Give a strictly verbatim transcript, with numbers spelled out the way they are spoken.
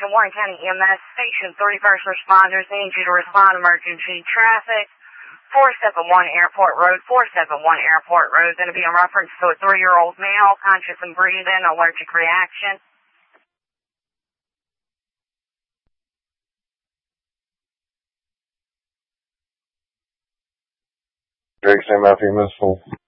attention, Warren County E M S, Station three first responders need you to respond emergency traffic. four seven one Airport Road, four seven one Airport Road, going to be in reference to a three-year-old male, conscious and breathing, allergic reaction. Drake Saint Matthew, Missile.